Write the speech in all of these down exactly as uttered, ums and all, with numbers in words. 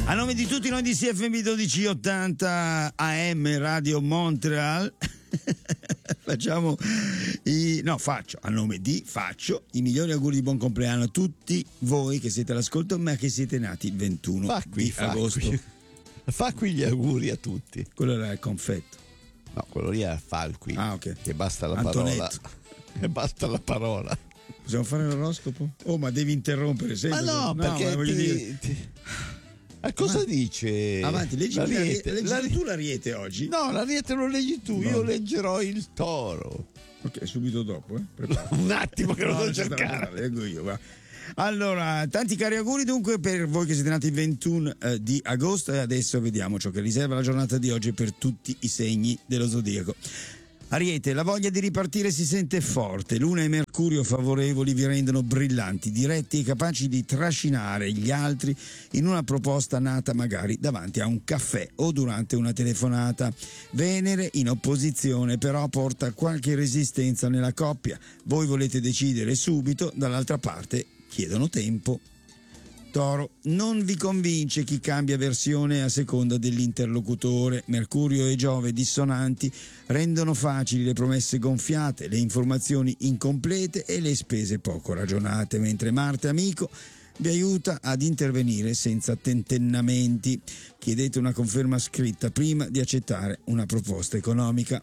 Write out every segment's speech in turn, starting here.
A nome di tutti noi di C F M dodici ottanta A M Radio Montreal facciamo i no faccio a nome di faccio i migliori auguri di buon compleanno a tutti voi che siete all'ascolto ma che siete nati il ventuno fa qui, di fa agosto. Qui. Fa qui gli auguri a tutti. Quello era il confetto. No, quello lì è Falqui. Ah, ok. Che basta la Antonetto. parola. Che basta la parola. Possiamo fare l'oroscopo? Oh, ma devi interrompere sempre. Ma no, no perché ma voglio ti, dire... ti... A cosa Avanti. dice? Avanti, leggi l'Ariete. leggi L'Ariete. tu l'Ariete oggi? No, l'Ariete lo leggi tu, No. io leggerò il Toro. Ok, subito dopo, eh? Prepara. Un attimo che lo No, devo non c'è da cercare. parlare, leggo io, va. Allora, tanti cari auguri dunque per voi che siete nati il ventuno eh, di agosto e adesso vediamo ciò che riserva la giornata di oggi per tutti i segni dello zodiaco. Ariete, la voglia di ripartire si sente forte, Luna e Mercurio favorevoli vi rendono brillanti, diretti e capaci di trascinare gli altri in una proposta nata magari davanti a un caffè o durante una telefonata. Venere in opposizione però porta qualche resistenza nella coppia, voi volete decidere subito, dall'altra parte chiedono tempo. Toro, non vi convince chi cambia versione a seconda dell'interlocutore. Mercurio e Giove dissonanti rendono facili le promesse gonfiate, le informazioni incomplete e le spese poco ragionate, mentre Marte amico vi aiuta ad intervenire senza tentennamenti. Chiedete una conferma scritta prima di accettare una proposta economica.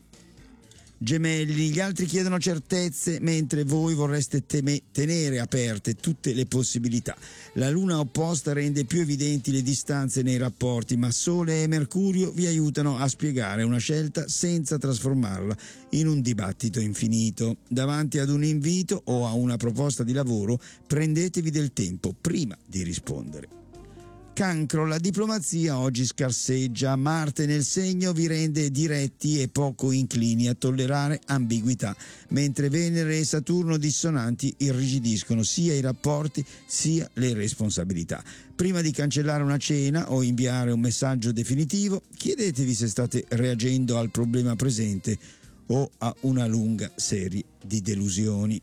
Gemelli, gli altri chiedono certezze mentre voi vorreste teme- tenere aperte tutte le possibilità. La luna opposta rende più evidenti le distanze nei rapporti, ma Sole e Mercurio vi aiutano a spiegare una scelta senza trasformarla in un dibattito infinito. Davanti ad un invito o a una proposta di lavoro, prendetevi del tempo prima di rispondere. Cancro, la diplomazia oggi scarseggia, Marte nel segno vi rende diretti e poco inclini a tollerare ambiguità, mentre Venere e Saturno dissonanti irrigidiscono sia i rapporti sia le responsabilità. Prima di cancellare una cena o inviare un messaggio definitivo, chiedetevi se state reagendo al problema presente o a una lunga serie di delusioni.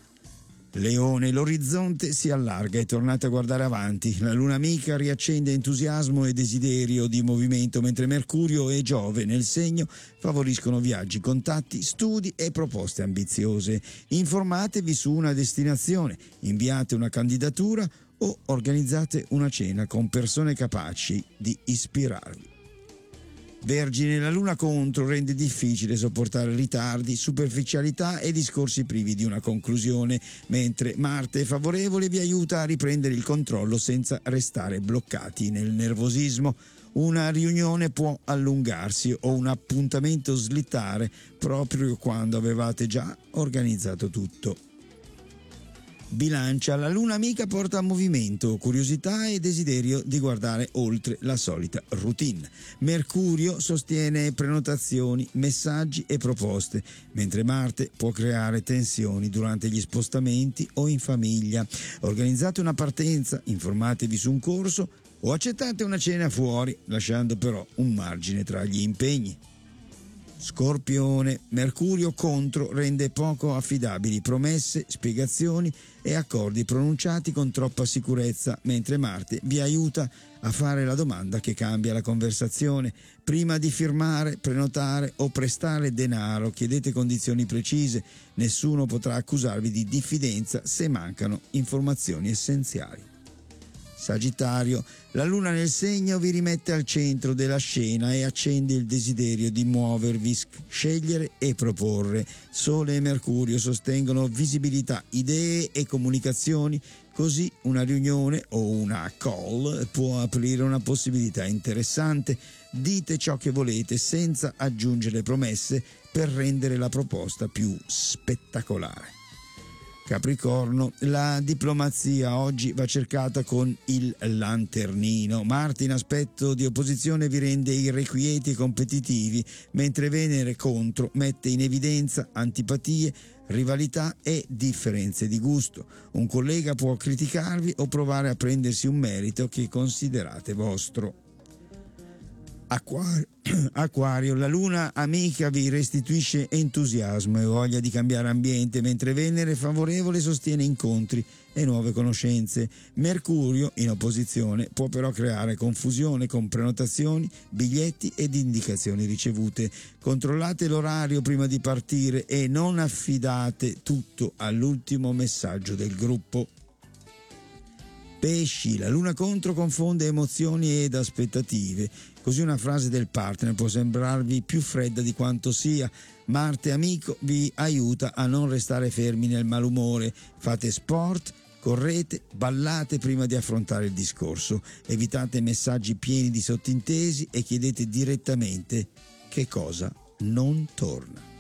Leone, l'orizzonte si allarga e tornate a guardare avanti. La luna amica riaccende entusiasmo e desiderio di movimento, mentre Mercurio e Giove nel segno favoriscono viaggi, contatti, studi e proposte ambiziose. Informatevi su una destinazione, inviate una candidatura o organizzate una cena con persone capaci di ispirarvi. Vergine, la luna contro rende difficile sopportare ritardi, superficialità e discorsi privi di una conclusione, mentre Marte favorevole vi aiuta a riprendere il controllo senza restare bloccati nel nervosismo. Una riunione può allungarsi o un appuntamento slittare proprio quando avevate già organizzato tutto. Bilancia, la luna amica porta a movimento, curiosità e desiderio di guardare oltre la solita routine. Mercurio sostiene prenotazioni, messaggi e proposte, mentre Marte può creare tensioni durante gli spostamenti o in famiglia. Organizzate una partenza, informatevi su un corso o accettate una cena fuori, lasciando però un margine tra gli impegni. Scorpione, Mercurio contro rende poco affidabili promesse, spiegazioni e accordi pronunciati con troppa sicurezza, mentre Marte vi aiuta a fare la domanda che cambia la conversazione. Prima di firmare, prenotare o prestare denaro, chiedete condizioni precise. Nessuno potrà accusarvi di diffidenza se mancano informazioni essenziali. Sagittario, la luna nel segno vi rimette al centro della scena e accende il desiderio di muovervi, scegliere e proporre. Sole e Mercurio sostengono visibilità, idee e comunicazioni, così una riunione o una call può aprire una possibilità interessante. Dite ciò che volete senza aggiungere promesse per rendere la proposta più spettacolare. Capricorno, la diplomazia oggi va cercata con il lanternino. Marte in aspetto di opposizione vi rende irrequieti e competitivi, mentre Venere contro mette in evidenza antipatie, rivalità e differenze di gusto. Un collega può criticarvi o provare a prendersi un merito che considerate vostro. Acquario, Acquario, la luna amica vi restituisce entusiasmo e voglia di cambiare ambiente, mentre Venere favorevole sostiene incontri e nuove conoscenze. Mercurio, in opposizione, può però creare confusione con prenotazioni, biglietti ed indicazioni ricevute. Controllate l'orario prima di partire e non affidate tutto all'ultimo messaggio del gruppo. Pesci, la luna contro confonde emozioni ed aspettative, così una frase del partner può sembrarvi più fredda di quanto sia. Marte amico vi aiuta a non restare fermi nel malumore, fate sport, correte, ballate prima di affrontare il discorso, evitate messaggi pieni di sottintesi e chiedete direttamente che cosa non torna.